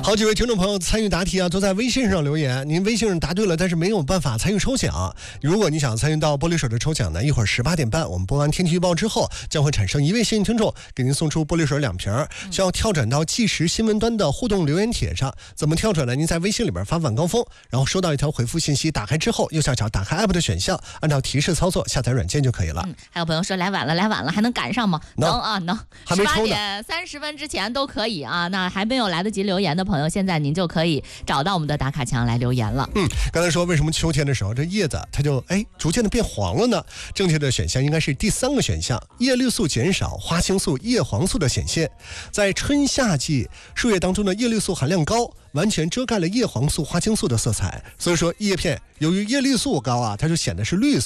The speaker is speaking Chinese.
好几位听众朋友参与答题啊，都在微信上留言。您微信上答对了，但是没有办法参与抽奖。如果你想参与到玻璃水的抽奖呢，一会儿18点半我们播完天气预报之后，将会产生一位幸运听众给您送出玻璃水2瓶，需要跳转到即时新闻端的互动留言帖上。怎么跳转呢？您在微信里边发晚高峰，然后收到一条回复信息，打开之后右下角打开 app 的选项，按照提示操作下载软件就可以了。 还有朋友说来晚了还能赶上吗？能啊，能， 还没抽呢，18 点30分之前都可以啊。那还没有来得及留言的朋友，现在您就可以找到我们的打卡墙来留言了。 刚才说为什么秋天的时候这叶子它就逐渐的变黄了呢？正确的选项应该是第3个选项，叶绿素减少，花青素、叶黄素的显现。在春夏季树叶当中的叶绿素含量高，完全遮盖了叶黄素、花青素的色彩，所以说叶片由于叶绿素高啊，它就显得是绿色。